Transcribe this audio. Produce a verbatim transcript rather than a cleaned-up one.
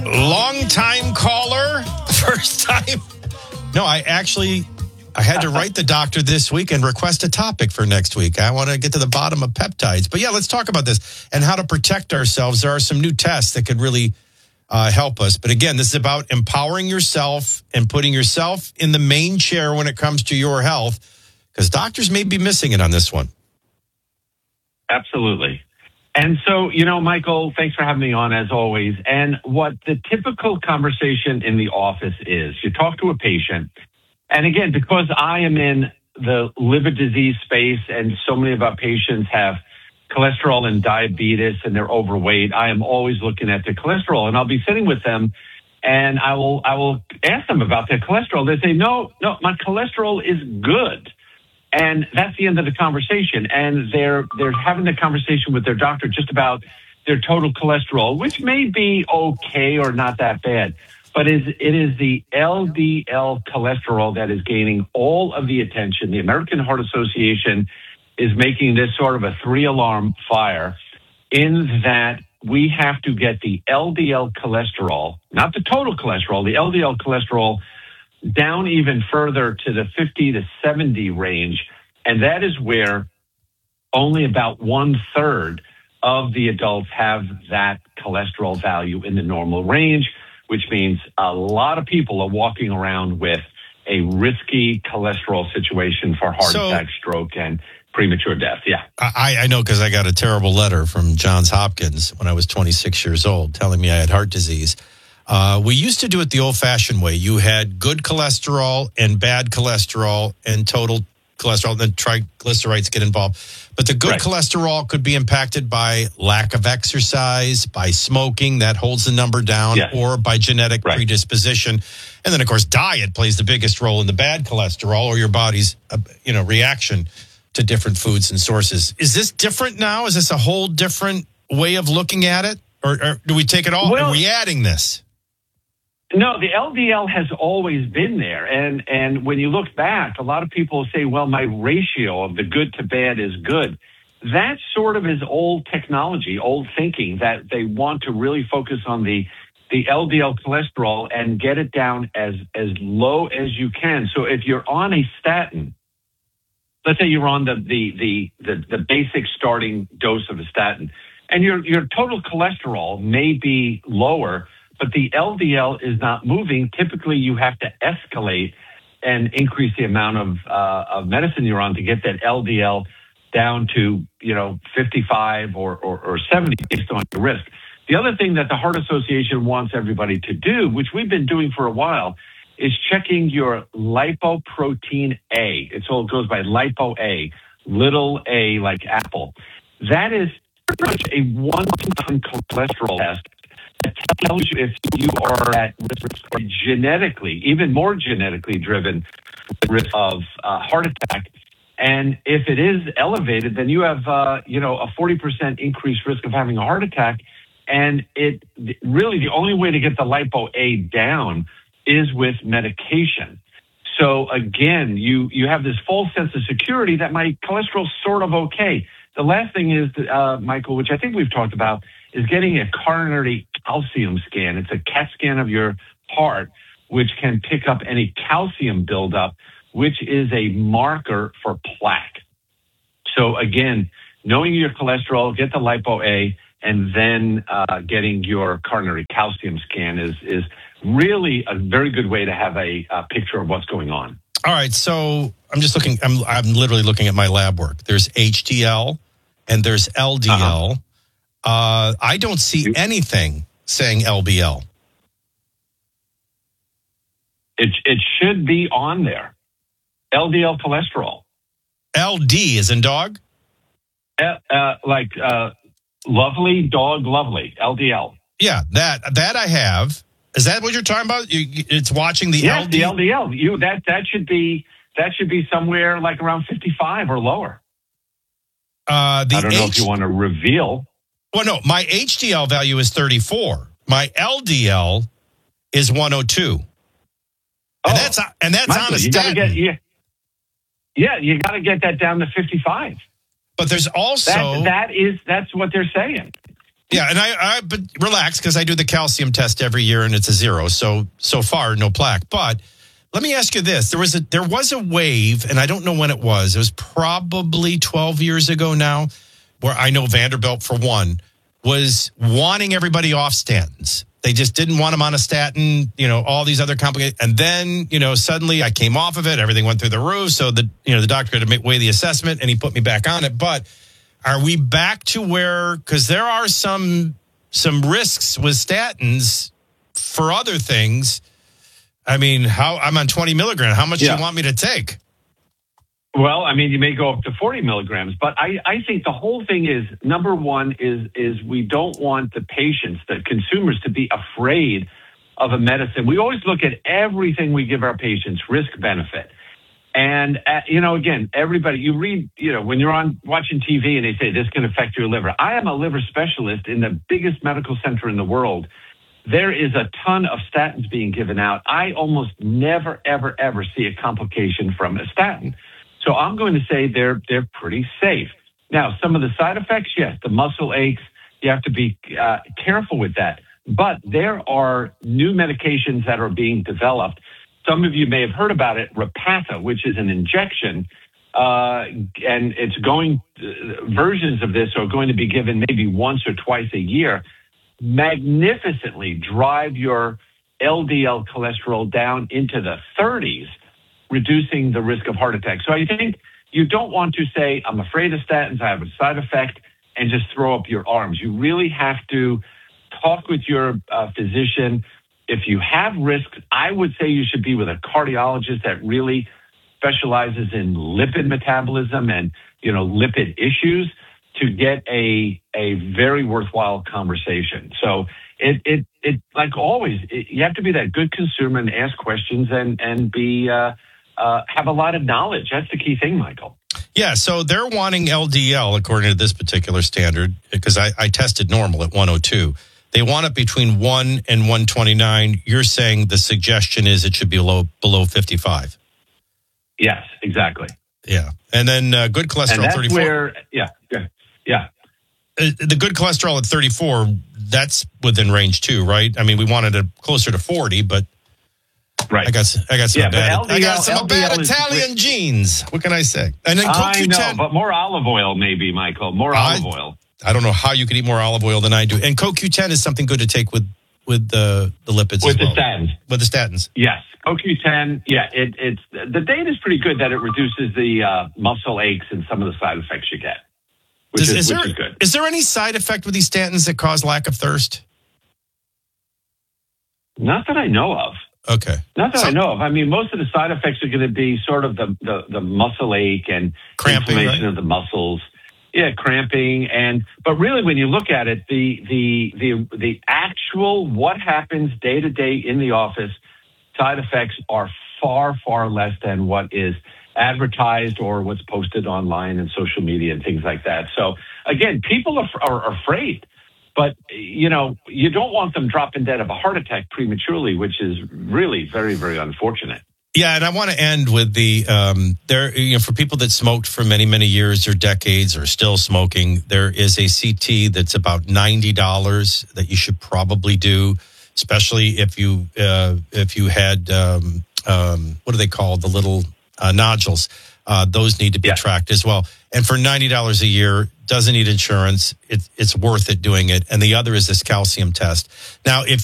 Long time caller, first time. No, I actually, I had to write the doctor this week and request a topic for next week. I want to get to the bottom of peptides. But yeah, let's talk about this and how to protect ourselves. There are some new tests that could really uh, help us. But again, this is about empowering yourself and putting yourself in the main chair when it comes to your health, because doctors may be missing it on this one. Absolutely. And so, you know, Michael, thanks for having me on as always. And what the typical conversation in the office is, you talk to a patient, and again, because I am in the liver disease space and so many of our patients have cholesterol and diabetes and they're overweight, I am always looking at their cholesterol, and I'll be sitting with them and I will, I will ask them about their cholesterol. They say, no, no, my cholesterol is good. And that's the end of the conversation. And they're they're having the conversation with their doctor just about their total cholesterol, which may be okay or not that bad. But is it is the L D L cholesterol that is gaining all of the attention. The American Heart Association is making this sort of a three-alarm fire in that we have to get the L D L cholesterol, not the total cholesterol, the L D L cholesterol, down even further to the fifty to seventy range. And that is where only about one third of the adults have that cholesterol value in the normal range, which means a lot of people are walking around with a risky cholesterol situation for heart So- attack, stroke, and premature death. Yeah. I, I know because I got a terrible letter from Johns Hopkins when I was twenty-six years old telling me I had heart disease. Uh, we used to do it the old-fashioned way. You had good cholesterol and bad cholesterol and total cholesterol, and then triglycerides get involved. But the good Right. cholesterol could be impacted by lack of exercise, by smoking, that holds the number down, Yes. or by genetic Right. predisposition. And then, of course, diet plays the biggest role in the bad cholesterol or your body's uh, you know, reaction to different foods and sources. Is this different now? Is this a whole different way of looking at it? Or, or do we take it all? Well- Are we adding this? No, the L D L has always been there. And and when you look back, a lot of people say, well, my ratio of the good to bad is good. That sort of is old technology, old thinking, that they want to really focus on the the L D L cholesterol and get it down as, as low as you can. So if you're on a statin, let's say you're on the the the the, the basic starting dose of a statin, and your your total cholesterol may be lower, but the L D L is not moving. Typically, you have to escalate and increase the amount of uh, of medicine you're on to get that L D L down to, you know, fifty-five or, or, or seventy based on your risk. The other thing that the Heart Association wants everybody to do, which we've been doing for a while, is checking your lipoprotein A. It's all, it goes by lipo A, little a like apple. That is pretty much a one-time cholesterol test that tells you if you are at risk for genetically, even more genetically driven risk of uh, heart attack. And if it is elevated, then you have, uh, you know, a forty percent increased risk of having a heart attack. And it really, the only way to get the lipo A down is with medication. So again, you, you have this false sense of security that my cholesterol's sort of okay. The last thing is, uh, Michael, which I think we've talked about, is getting a coronary calcium scan. It's a CAT scan of your heart, which can pick up any calcium buildup, which is a marker for plaque. So again, knowing your cholesterol, get the lipo A, and then uh, getting your coronary calcium scan is is really a very good way to have a, a picture of what's going on. All right, so I'm just looking, I'm I'm literally looking at my lab work. There's H D L and there's L D L. Uh-huh. Uh, I don't see anything saying L B L. It it should be on there. L D L cholesterol. L D is in dog? Uh, uh, like uh, lovely, dog, lovely, L D L. Yeah, that that I have. Is that what you're talking about? You, it's watching the yes, L D? the L D L. You that that should be that should be somewhere like around fifty-five or lower. Uh, the I don't know H- if you want to reveal. Well, no, my H D L value is thirty-four. My L D L is one oh two. Oh, and that's and that's Michael, on a you statin. gotta get, yeah, yeah, you got to get that down to fifty-five. But there's also That, that is that's what they're saying. Yeah, and I, I but relax because I do the calcium test every year and it's a zero. So so far, no plaque. But let me ask you this: there was a there was a wave, and I don't know when it was. It was probably twelve years ago now, where I know Vanderbilt, for one, was wanting everybody off statins. They just didn't want them on a statin. You know, all these other complicated. And then, you know, suddenly I came off of it. Everything went through the roof. So the you know the doctor had to make, weigh the assessment, and he put me back on it. But are we back to where, because there are some some risks with statins for other things. I mean, how I'm on twenty milligrams. How much yeah. do you want me to take? Well, I mean, you may go up to forty milligrams, but I, I think the whole thing is, number one is is we don't want the patients, the consumers, to be afraid of a medicine. We always look at everything we give our patients, risk benefit. And, uh, you know, again, everybody, you read, you know, when you're on watching T V and they say this can affect your liver. I am a liver specialist in the biggest medical center in the world. There is a ton of statins being given out. I almost never, ever, ever see a complication from a statin. So I'm going to say they're they're pretty safe. Now, some of the side effects, yes, the muscle aches, you have to be uh, careful with that. But there are new medications that are being developed. Some of you may have heard about it, Repatha, which is an injection, uh, and it's going, uh, versions of this are going to be given maybe once or twice a year, magnificently drive your L D L cholesterol down into the thirties, reducing the risk of heart attack. So I think you don't want to say, I'm afraid of statins, I have a side effect, and just throw up your arms. You really have to talk with your uh, physician. If you have risk, I would say you should be with a cardiologist that really specializes in lipid metabolism and, you know, lipid issues to get a a very worthwhile conversation. So it it it like always, it, you have to be that good consumer and ask questions and and be uh, uh, have a lot of knowledge. That's the key thing, Michael. Yeah, so they're wanting L D L according to this particular standard, because I, I tested normal at one oh two. They want it between one and one twenty-nine. You're saying the suggestion is it should be below, below fifty-five. Yes, exactly. Yeah. And then uh, good cholesterol, and that's thirty-four. Where, yeah, yeah, yeah. Uh, the good cholesterol at thirty-four, that's within range too, right? I mean, we wanted it closer to forty, but right. I got, I got some yeah, bad, L D L, I got some L D L bad Italian genes. What can I say? And then I CoQ ten. know, but more olive oil, maybe, Michael. More olive I, oil. I don't know how you could eat more olive oil than I do. And C O Q ten is something good to take with with the the lipids with as well. the statins. With the statins. Yes, C O Q ten. Yeah, it, it's the data is pretty good that it reduces the uh, muscle aches and some of the side effects you get, which, Does, is, is, which there, is good. Is there any side effect with these statins that cause lack of thirst? Not that I know of. Okay. Not that so, I know of. I mean, most of the side effects are going to be sort of the the, the muscle ache and cramping, inflammation right? of the muscles. Yeah, cramping, and but really, when you look at it, the the the the actual what happens day to day in the office side effects are far far less than what is advertised or what's posted online and social media and things like that. So again, people are, are afraid, but you know you don't want them dropping dead of a heart attack prematurely, which is really very very unfortunate. Yeah, and I want to end with the um, there. You know, for people that smoked for many, many years or decades, or still smoking, there is a C T that's about ninety dollars that you should probably do, especially if you uh, if you had um, um, what are they called, the little uh, nodules. Uh, those need to be yeah. tracked as well. And for ninety dollars a year, doesn't need insurance. It, it's worth it doing it. And the other is this calcium test. Now, if